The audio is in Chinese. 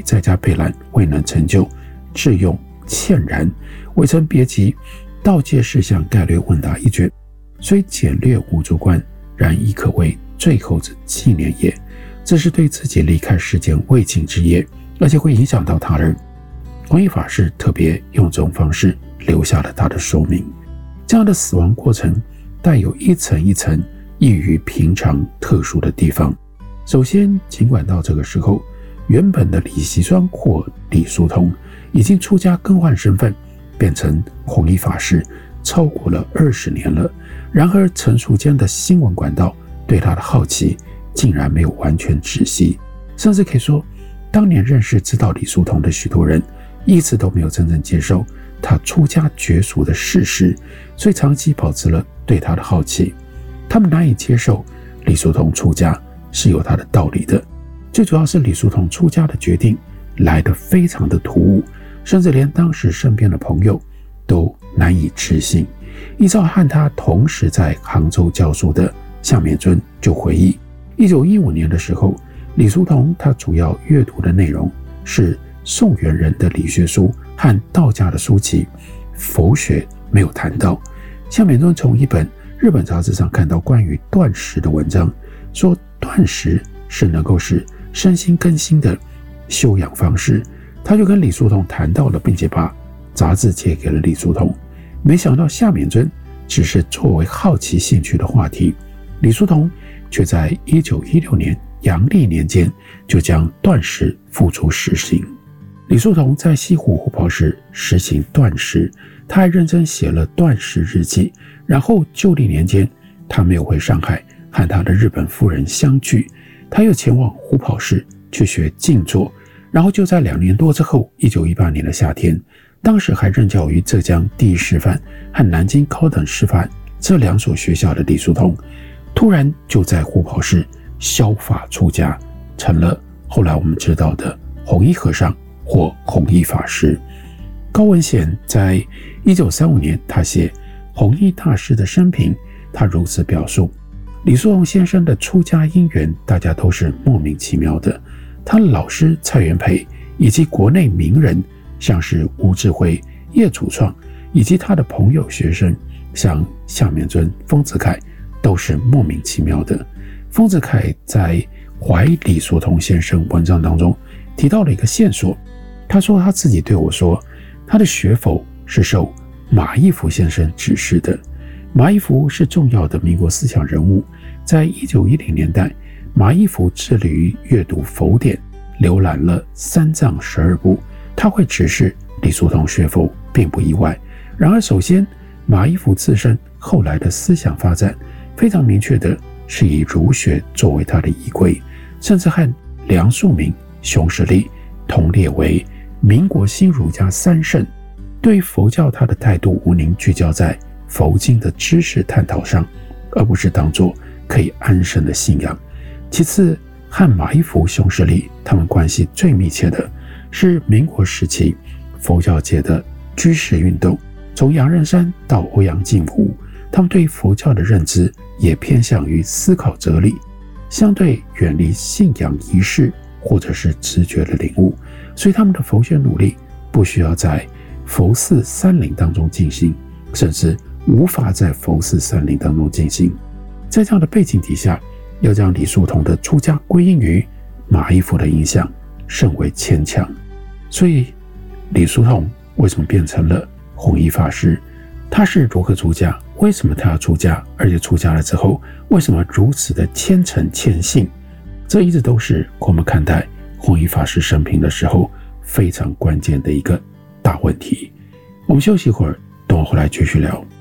在家备览未能成就，致用歉然，未曾别急，道戒事项概略问答一卷，虽简略无足观，然亦可谓最后之纪念也。这是对自己离开世间未尽之业，而且会影响到他人。弘一法师特别用这种方式留下了他的说明。这样的死亡过程带有一层一层异于平常特殊的地方。首先，尽管到这个时候，原本的李锡庄或李叔同已经出家更换身份，变成弘一法师超过了20年了，然而陈述间的新闻管道对他的好奇竟然没有完全止息，甚至可以说，当年认识知道李叔同的许多人一直都没有真正接受他出家绝俗的事实，所以长期保持了对他的好奇。他们难以接受李叔同出家是有他的道理的，最主要是李叔同出家的决定来得非常的突兀，甚至连当时身边的朋友都难以置信。依照和他同时在杭州教书的夏勉尊就回忆，1915年的时候，李叔同他主要阅读的内容是宋元人的理学书和道家的书籍，佛学没有谈到。夏勉尊从一本日本杂志上看到关于断食的文章，说断食是能够使身心更新的修养方式，他就跟李叔同谈到了，并且把杂志借给了李叔同。没想到夏勉尊只是作为好奇兴趣的话题，李叔同却在1916年阳历年间就将断食付诸实行。李叔同在西湖虎跑时实行断食，他还认真写了断食日记。然后旧历年间，他没有回上海和他的日本夫人相聚，他又前往虎跑市去学静坐。然后就在2年多之后，1918年的夏天，当时还任教于浙江第一师范和南京高等师范这2所学校的李叔同，突然就在虎跑市削发出家，成了后来我们知道的弘一和尚或弘一法师。高文显在1935年他写弘一大师的生平，他如此表述：李叔同先生的出家因缘大家都是莫名其妙的，他的老师蔡元培以及国内名人像是吴志辉、叶楚创，以及他的朋友学生像夏勉尊、丰子恺都是莫名其妙的。丰子恺在怀李叔同先生文章当中提到了一个线索，他说他自己对我说，他的学佛是受马一浮先生指示的。马一浮是重要的民国思想人物，在1910年代，马一浮致力于阅读佛典，浏览了三藏12部，他会指示李叔同学佛并不意外。然而首先，马一浮自身后来的思想发展非常明确的是以儒学作为他的依归，甚至和梁漱溟、熊十力同列为民国新儒家3圣。对于佛教，他的态度无宁聚焦在佛经的知识探讨上，而不是当作可以安身的信仰。其次，和马一浮、熊十力他们关系最密切的是民国时期佛教界的居士运动，从杨任山到欧阳靖武，他们对佛教的认知也偏向于思考哲理，相对远离信仰仪式或者是直觉的领悟，所以他们的佛学努力不需要在佛寺山林当中进行，甚至无法在佛寺山林当中进行。在这样的背景底下，要将李叔同的出家归因于马一浮的影响甚为牵强。所以李叔同为什么变成了弘一法师？他是如何出家？为什么他要出家？而且出家了之后为什么如此的虔诚虔信？这一直都是我们看待弘一法师生平的时候非常关键的一个大问题。我们休息一会儿，等我回来继续聊。